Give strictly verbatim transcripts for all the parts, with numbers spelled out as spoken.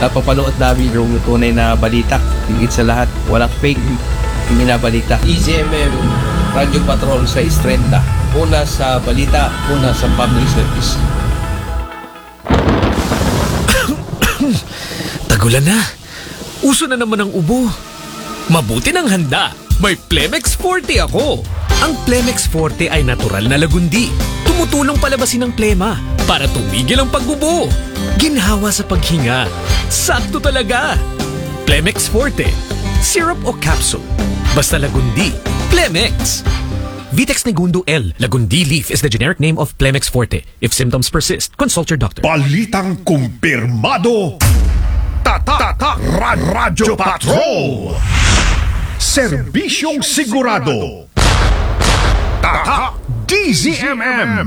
Napapanood namin yung tunay na balita. Higit sa lahat, walang fake minabalita. E Z M M, Radio Patrol sa Estrenda. Una sa balita, una sa public service. Tagulan na. Uso na naman ang ubo. Mabuti ng handa. May Plemex Forte ako. Ang Plemex Forte ay natural na lagundi. Tumutulong palabasin ang plema para tumigil ang pag-ubo. Ginhawa sa paghinga. Sakto talaga. Plemex Forte. Syrup o capsule. Basta lagundi. Plemex. Vitex Negundo L. Lagundi leaf is the generic name of Plemex Forte. If symptoms persist, consult your doctor. Balitang kumpirmado. Tatak Radyo Patrol. Serbisyong sigurado. Tatak D Z M M.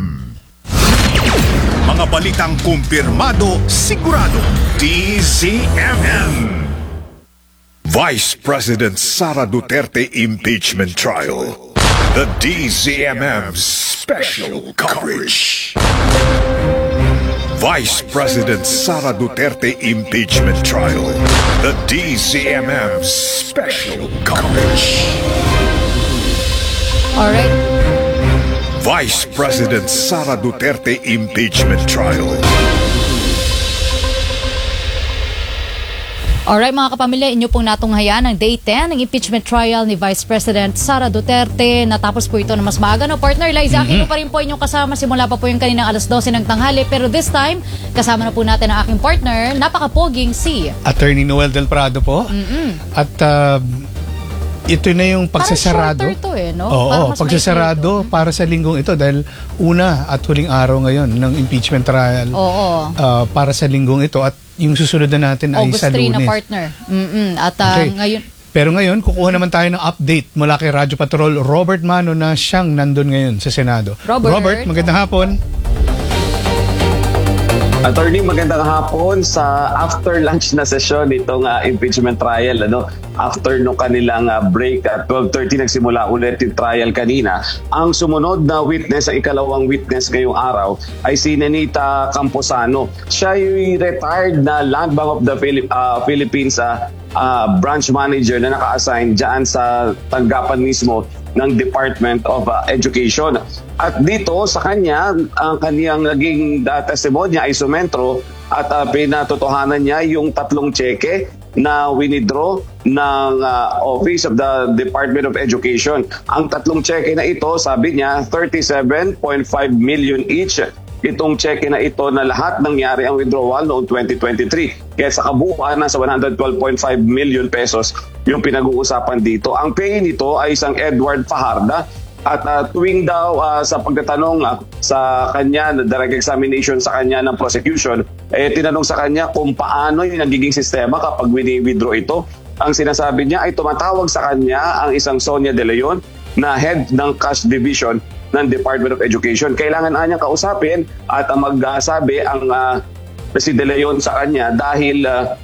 Mga balitang kumpirmado, sigurado. D Z M M. Vice President Sara Duterte impeachment trial. The D Z M M special coverage. Vice President Sara Duterte impeachment trial. The D Z M M special coverage. All right. Vice President Sara Duterte impeachment trial. Alright mga kapamilya, inyo pong natunghayan ang Day ten ng impeachment trial ni Vice President Sara Duterte. Natapos po ito na mas maaga. No, partner Liza, mm-hmm. Ako pa rin po inyong kasama. Simula pa po yung kaninang alas dose ng tanghali. Pero this time, kasama na po natin ang aking partner, napakapoging si Attorney Noel Del Prado po. Mm-hmm. At uh, ito na yung pagsasarado. Parang shorter to eh, no? Oo, para pagsasarado para sa linggong ito dahil una at huling araw ngayon ng impeachment trial. Oo. Uh, para sa linggong ito at yung susunod na natin ay August sa Lunes. na partner. Mm-mm. At uh, okay. ngayon... Pero ngayon, kukuha naman tayo ng update mula kay Radyo Patrol Robert Mano na siyang nandun ngayon sa Senado. Robert, Robert magandang hapon. Attorney, magandang hapon sa after lunch na session nitong uh, impeachment trial. Ano? After no kanilang uh, break at twelve thirty nagsimula ulit yung trial kanina. Ang sumunod na witness, ang ikalawang witness ngayong araw ay si Nenita Camposano. Siya yung retired na Land Bank of the Philip, uh, Philippines uh, uh, branch manager na naka-assign dyan sa tanggapan mismo ng Department of uh, Education. At dito sa kanya, ang kaniyang naging uh, testimonya ay sumentro at uh, pinatotohanan niya yung tatlong cheque na winidraw ng uh, Office of the Department of Education. Ang tatlong cheque na ito, sabi niya, thirty-seven point five million each. Itong cheque na ito na lahat nangyari ang withdrawal noong twenty twenty-three. Kaya sa kabuuan, nasa one hundred twelve point five million pesos yung pinag-uusapan dito. Ang pay nito ay isang Edward Fajarda. At uh, tuwing daw uh, sa pagtatanong uh, sa kanya, direct examination sa kanya ng prosecution, eh, tinanong sa kanya kung paano yung nagiging sistema kapag wini-withdraw ito. Ang sinasabi niya ay tumatawag sa kanya ang isang Sonia De Leon na head ng cash division ng Department of Education. Kailangan na niya kausapin at uh, magsabi ang uh, si De Leon sa kanya dahil uh,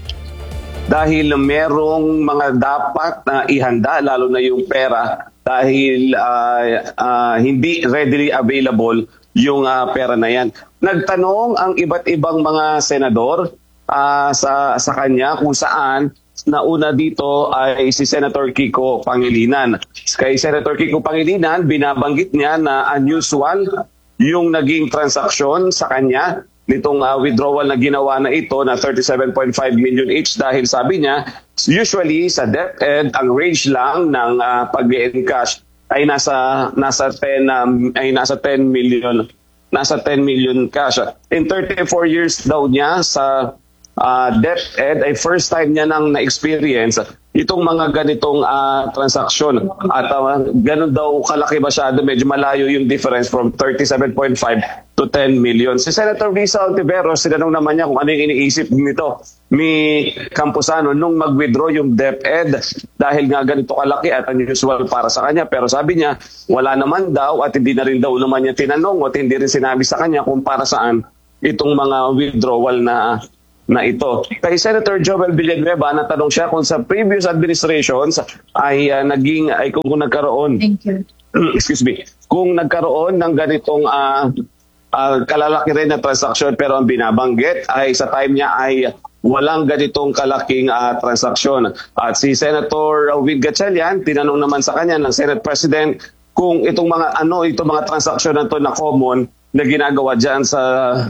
dahil merong mga dapat na ihanda, lalo na yung pera, dahil uh, uh, hindi readily available yung uh, pera na yan. Nagtanong ang iba't ibang mga senador uh, sa, sa kanya kung saan. Nauna dito ay si Senator Kiko Pangilinan. Kay Senator Kiko Pangilinan, binabanggit niya na unusual yung naging transaksyon sa kanya nitong uh, withdrawal na ginawa na ito na thirty-seven point five million each dahil sabi niya, usually sa DepEd, ang range lang ng uh, pag-encash ay nasa nasa ten um, ay nasa ten million nasa ten million cash. In thirty-four years daw niya sa uh, DepEd ay first time niya nang na-experience itong mga ganitong uh, transaksyon. At uh, ganun daw kalaki masyado, medyo malayo yung difference from thirty-seven point five to ten million. Si Senator Risa Ontiveros, sinanong naman niya kung ano yung iniisip nito ni Camposano nung mag-withdraw yung DepEd dahil nga ganito kalaki at unusual para sa kanya. Pero sabi niya, wala naman daw at hindi na rin daw naman niya tinanong at hindi rin sinabi sa kanya kung para saan itong mga withdrawal na na ito. Kay Senator Joel Villanueva, natanong siya kung sa previous administrations ay uh, naging, ay kung, kung nagkaroon, Thank you. excuse me, kung nagkaroon ng ganitong uh, uh, kalalaki rin na transaksyon, pero ang binabanggit ay sa time niya ay walang ganitong kalaking uh, transaksyon. At si Senator Win Gatchalian, tinanong naman sa kanya ng Senate President kung itong mga ano itong mga transaksyon na to na common na ginagawa diyan sa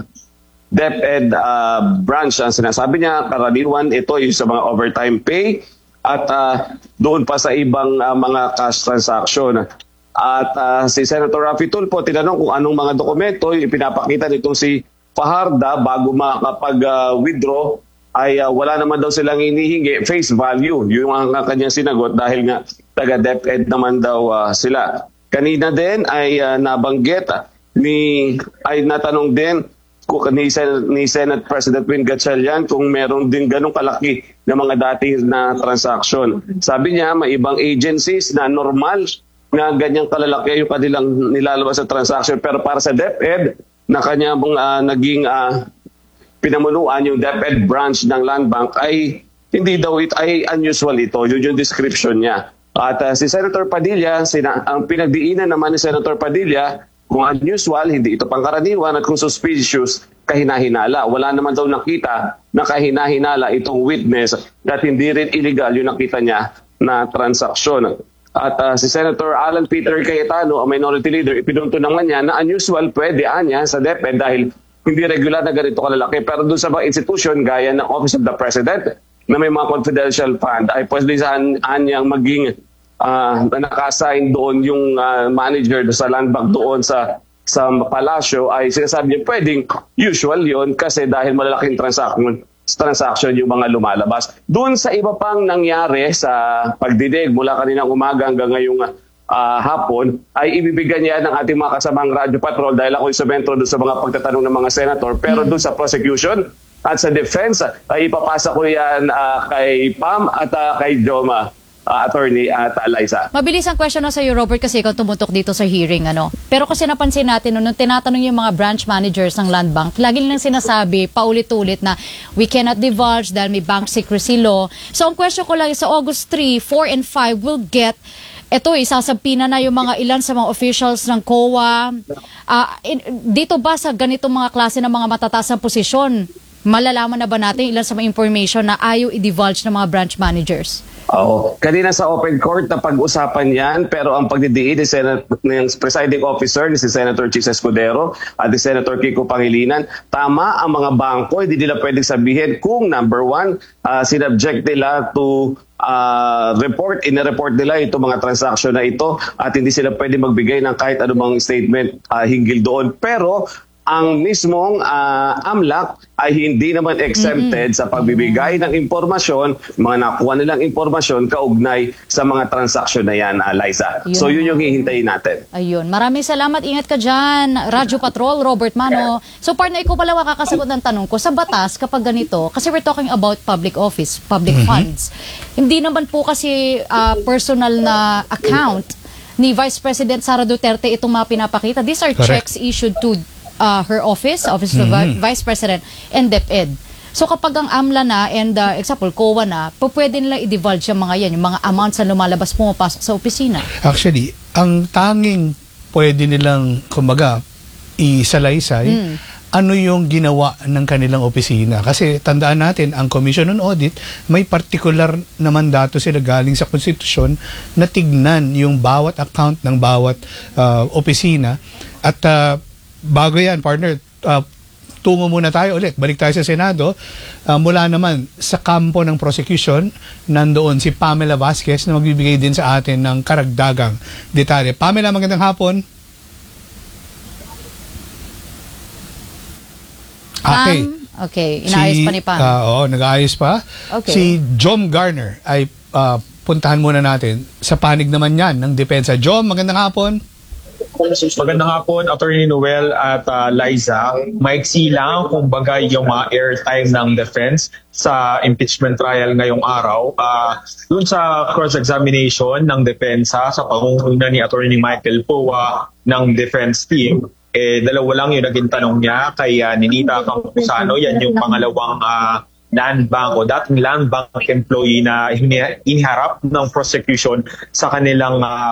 DepEd uh, branch. Ang sinasabi niya, karaniwan ito yung sa mga overtime pay at uh, doon pa sa ibang uh, mga cash transaction. At uh, si Senator Raffy Tulfo, tinanong kung anong mga dokumento yung ipinapakita nitong si Fajarda bago makapag-withdraw, uh, ay uh, wala naman daw silang hinihingi face value. Yung ang kanyang sinagot dahil nga taga-DepEd naman daw uh, sila. Kanina din ay uh, nabanggit uh, ni ay natanong din ni, Sen- ni Senate President Win Gatchalian kung meron din ganong kalaki na mga dating na transaction. Sabi niya may ibang agencies na normal na ganyang kalalaki yung kanilang nilalabas sa transaction. Pero para sa DepEd, na kanyang uh, naging uh, pinamunuan yung DepEd branch ng Land Bank, ay hindi daw ito, ay unusual ito. Yun yung description niya. At uh, si Senator Padilla, sina, ang pinagdiinan naman ni Senator Padilla, kung unusual, hindi ito pangkaraniwan, at kung suspicious, kahinahinala. Wala naman daw nakita na kahinahinala itong witness at hindi rin illegal yung nakita niya na transaksyon. At uh, si Senator Alan Peter Cayetano, ang minority leader, ipinunto naman niya na unusual pwede anya sa DepEd dahil hindi regular na ganito kalalaki. Pero doon sa mga institution, gaya ng Office of the President, na may mga confidential fund, ay pwede saan anyang maging uh, naka-assign doon yung uh, manager sa Land Bank doon sa sa palasyo, ay sinasabi niya pwedeng usual yon kasi dahil malalaking transaction transaction yung mga lumalabas. Doon sa iba pang nangyari sa pagdidig mula kaninang umaga hanggang ngayong uh, hapon, ay ibibigyan niya ng ating mga kasamang Radyo Patrol dahil ako instrumento doon sa mga pagtatanong ng mga senator. Pero doon sa prosecution at sa defense, ay ipapasa ko yan uh, kay Pam at uh, kay Joma. Uh, attorney at uh, Liza. Mabilis ang question na sa iyo, Robert, kasi ikaw tumutok dito sa hearing. Ano? Pero kasi napansin natin, no, nung tinatanong yung mga branch managers ng Land Bank, lagi nilang sinasabi, paulit-ulit na we cannot divulge dahil may bank secrecy law. So ang question ko lang, sa August three, four, and five will get, eto, isasampina na yung mga ilan sa mga officials ng C O A. Uh, in, dito ba sa ganitong mga klase ng mga matataas na posisyon, malalaman na ba natin ilan sa mga information na ayaw i-divulge ng mga branch managers? Oo. Kanina sa open court na pag-usapan yan, pero ang pagdidiin ni Senate, ng presiding officer ni si Senator Chis Escudero at ni Senator Kiko Pangilinan, tama ang mga bangko, hindi nila pwedeng sabihin kung number one, uh, sinubject nila to uh, report, in-report nila itong mga transaction na ito at hindi sila pwede magbigay ng kahit anumang statement uh, hinggil doon. Pero ang mismong uh, AMLAC ay hindi naman exempted mm-hmm. sa pagbibigay ng impormasyon, mga nakuha nilang impormasyon kaugnay sa mga transaksyon na yan, uh, Liza. Yun. So yun yung hihintayin natin. Ayun. Maraming salamat. Ingat ka dyan. Radyo Patrol, Robert Mano. So partner, ikaw pala makakasagot ng tanong ko. Sa batas, kapag ganito, kasi we're talking about public office, public mm-hmm. funds. Hindi naman po kasi uh, personal na account ni Vice President Sara Duterte itong mga pinapakita. These are Correct. Checks issued to Uh, her office, Office of mm-hmm. the Vice President, and DepEd. So kapag ang AMLA na and uh, example, C O A na, po pwede nila i-divulge yung mga yan, yung mga amounts na lumalabas pumapasok sa opisina. Actually, ang tanging pwede nilang, kumbaga, isalaysay, mm. ano yung ginawa ng kanilang opisina. Kasi tandaan natin, ang Commission on Audit, may particular na mandato sila galing sa konstitusyon na tignan yung bawat account ng bawat uh, opisina. At uh, bago yan, partner, uh, tungo muna tayo ulit. Balik tayo sa Senado. Uh, mula naman sa kampo ng prosecution, nandoon si Pamela Vasquez na magbibigay din sa atin ng karagdagang detalye. Pamela, magandang hapon. Okay. Um, okay, inaayos si, pa ni Pam. Uh, oo, nag-aayos pa. Okay. Si Jom Garner ay uh, puntahan muna natin sa panig naman yan ng depensa. Jom, magandang hapon. Magandang hapon, Attorney Noel at uh, Liza. Maiksi lang kung bagay yung mga uh, airtime ng defense sa impeachment trial ngayong araw. Uh, Doon sa cross-examination ng depensa sa pangunguna ni Attorney Michael Poa ng defense team, eh, dalawa lang yung naging tanong niya kay uh, Ninita Campuzano. Yan yung pangalawang uh, land bank o dating land bank employee na iniharap ng prosecution sa kanilang uh,